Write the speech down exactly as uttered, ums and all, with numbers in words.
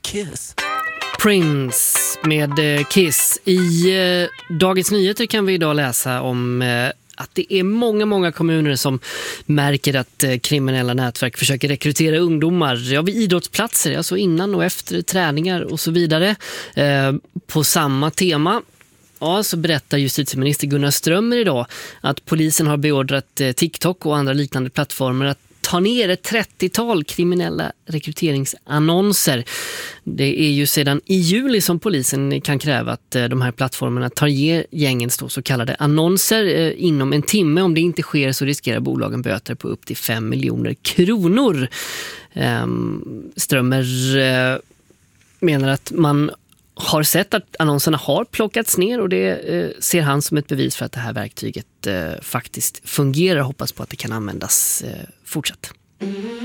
Kiss. Prince med eh, Kiss. I eh, Dagens Nyheter kan vi idag läsa om eh, att det är många, många kommuner som märker att eh, kriminella nätverk försöker rekrytera ungdomar ja, vid idrottsplatser, alltså innan och efter träningar och så vidare. Eh, på samma tema ja, så berättar justitieminister Gunnar Strömmer idag att polisen har beordrat eh, TikTok och andra liknande plattformar att ta ner ett trettiotal kriminella rekryteringsannonser. Det är ju sedan i juli som polisen kan kräva att de här plattformarna tar ger gängens så kallade annonser inom en timme. Om det inte sker så riskerar bolagen böter på upp till fem miljoner kronor. Strömmer menar att man har sett att annonserna har plockats ner och det eh, ser han som ett bevis för att det här verktyget eh, faktiskt fungerar och hoppas på att det kan användas eh, fortsatt.